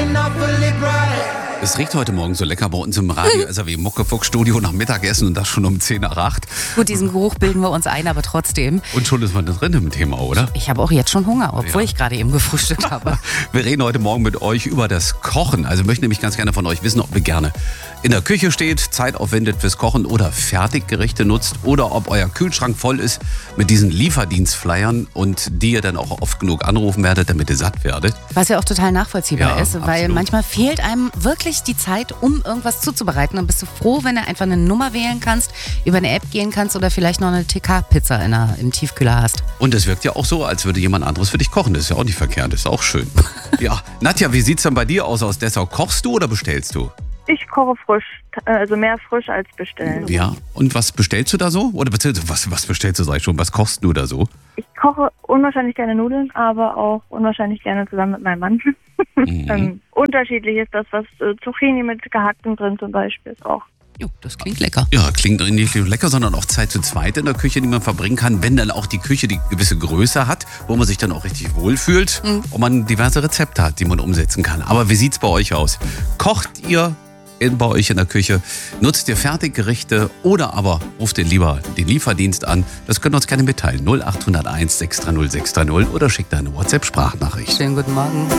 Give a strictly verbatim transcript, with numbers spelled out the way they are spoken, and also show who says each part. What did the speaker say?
Speaker 1: Es riecht heute Morgen so lecker bei uns im Radio S R W Muckefuck-Studio nach Mittagessen und das schon um zehn nach acht.
Speaker 2: Gut, diesen Geruch bilden wir uns ein, aber trotzdem.
Speaker 1: Und schon ist man da drin im Thema, oder?
Speaker 2: Ich habe auch jetzt schon Hunger, obwohl
Speaker 1: Ja.
Speaker 2: ich gerade eben gefrühstückt habe.
Speaker 1: Wir reden heute Morgen mit euch über das Kochen. Also wir möchten nämlich ganz gerne von euch wissen, ob ihr gerne in der Küche steht, Zeit aufwendet fürs Kochen oder Fertiggerichte nutzt oder ob euer Kühlschrank voll ist mit diesen Lieferdienstflyern und die ihr dann auch oft genug anrufen werdet, damit ihr satt werdet.
Speaker 2: Was ja auch total nachvollziehbar
Speaker 1: Ja,
Speaker 2: ist, weil
Speaker 1: absolut.
Speaker 2: manchmal fehlt einem wirklich die Zeit, um irgendwas zuzubereiten. Dann bist du froh, wenn du einfach eine Nummer wählen kannst, über eine App gehen kannst oder vielleicht noch eine T K-Pizza in der, im Tiefkühler hast.
Speaker 1: Und es wirkt ja auch so, als würde jemand anderes für dich kochen. Das ist ja auch nicht verkehrt, das ist auch schön. Ja, Nadja, wie sieht's denn bei dir aus aus Dessau? Kochst du oder bestellst du?
Speaker 3: Ich koche frisch, also mehr frisch als bestellen.
Speaker 1: Ja, und was bestellst du da so? Oder bestellst du, was, was bestellst du, sag ich schon, was kochst du da so?
Speaker 3: Ich koche unwahrscheinlich gerne Nudeln, aber auch unwahrscheinlich gerne zusammen mit meinem Mann.
Speaker 1: Mhm.
Speaker 3: ähm, unterschiedlich ist das, was äh, Zucchini mit gehacktem drin zum Beispiel ist auch.
Speaker 2: Jo, das klingt lecker.
Speaker 1: Ja, klingt nicht nur lecker, sondern auch Zeit zu zweit in der Küche, die man verbringen kann, wenn dann auch die Küche die gewisse Größe hat, wo man sich dann auch richtig wohlfühlt
Speaker 2: Mhm.
Speaker 1: und man diverse Rezepte hat, die man umsetzen kann. Aber wie sieht's bei euch aus? Kocht ihr in, bei euch in der Küche? Nutzt ihr Fertiggerichte oder aber ruft ihr lieber den Lieferdienst an? Das könnt ihr uns gerne mitteilen. null acht null eins sechs drei null sechs drei null oder schickt eine WhatsApp-Sprachnachricht.
Speaker 2: Schönen guten Morgen.